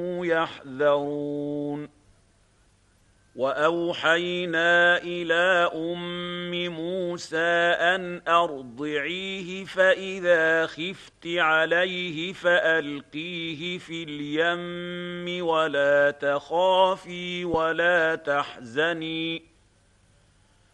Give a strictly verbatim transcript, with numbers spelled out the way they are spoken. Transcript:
يحذرون وأوحينا إلى أم موسى أن أرضعيه فإذا خفت عليه فألقيه في اليم ولا تخافي ولا تحزني